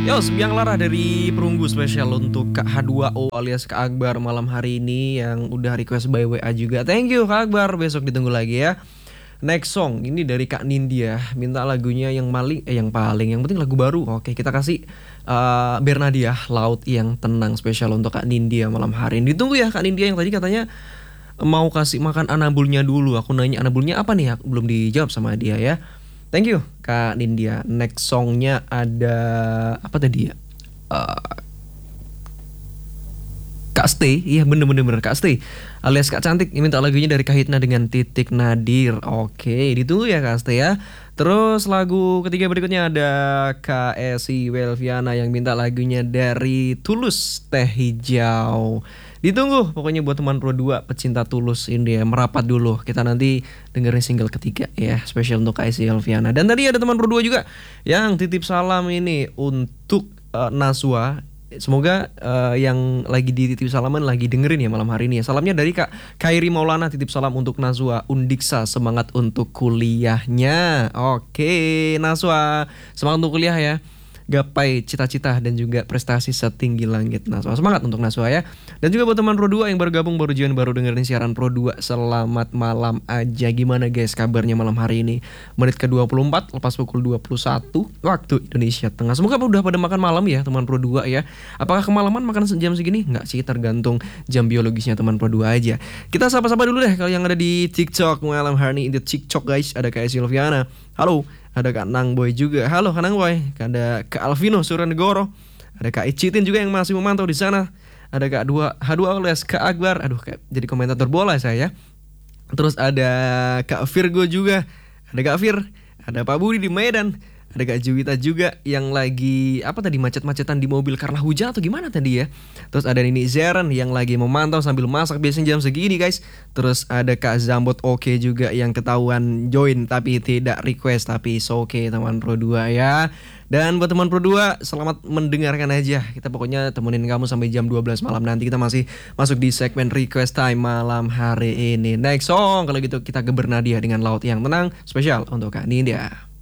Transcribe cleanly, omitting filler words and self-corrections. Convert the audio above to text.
Yo, Sembiang Lara dari Perunggu spesial untuk Kak H2O alias Kak Akbar malam hari ini yang udah request by WA juga. Thank you Kak Akbar, besok ditunggu lagi ya. Next song ini dari Kak Nindya, minta lagunya yang penting lagu baru. Oke, kita kasih Bernadiah, Laut yang Tenang spesial untuk Kak Nindya malam hari ini. Ditunggu ya Kak Nindya yang tadi katanya mau kasih makan anabulnya dulu. Aku nanya anabulnya apa nih? Belum dijawab sama dia ya. Thank you Kak Nindya. Next songnya ada apa tadi ya? Kak Stay, iya bener Kak Stay alias Kak Cantik minta lagunya dari Kak Hitna dengan Titik Nadir. Oke, ditunggu ya Kak Stay ya. Terus lagu ketiga berikutnya ada Kak Esi Welviana yang minta lagunya dari Tulus Teh Hijau. Ditunggu pokoknya buat teman Pro 2 pecinta Tulus ini ya, merapat dulu. Kita nanti dengerin single ketiga ya, spesial untuk Kak Esi Welviana. Dan tadi ada teman Pro 2 juga yang titip salam ini untuk Naswa. Semoga yang lagi dititip salaman lagi dengerin ya malam hari ini ya. Salamnya dari Kak Kairi Maulana, titip salam untuk Nazwa Undiksa, semangat untuk kuliahnya. Oke Nazwa, semangat untuk kuliah ya. Gapai cita-cita dan juga prestasi setinggi langit Naswa. Semangat untuk Naswa ya. Dan juga buat teman Pro 2 yang baru gabung, baru join, baru dengerin siaran Pro 2, selamat malam aja. Gimana guys kabarnya malam hari ini? Menit ke-24 lepas pukul 21 waktu Indonesia Tengah. Semoga udah pada makan malam ya teman Pro 2 ya. Apakah kemalaman makan jam segini? Enggak sih, tergantung jam biologisnya teman Pro 2 aja. Kita sapa-sapa dulu deh kalau yang ada di TikTok malam hari ini. Di TikTok guys ada Kak Silviana. Halo. Ada Kak Nang Boy juga. Halo Kak Nang Boy. Ada Kak Alvino Suranegoro. Ada Kak Icitin juga yang masih memantau di sana. Ada Kak H2 alias Kak Akbar. Aduh, kayak jadi komentator bola saya. Terus ada Kak Virgo juga. Ada Kak Fir. Ada Pak Budi di Medan. Ada Kak Juwita juga yang lagi macet-macetan di mobil karena hujan atau gimana tadi ya. Terus ada Nini Zeren yang lagi memantau sambil masak biasanya jam segini guys. Terus ada Kak Zambot Oke juga yang ketahuan join tapi tidak request, tapi oke teman Pro 2 ya. Dan buat teman Pro 2 selamat mendengarkan aja. Kita pokoknya temenin kamu sampai jam 12 malam nanti. Kita masih masuk di segmen request time malam hari ini. Next song kalau gitu kita ke Bernadiah dengan Laut yang Tenang spesial untuk Kak Nindya.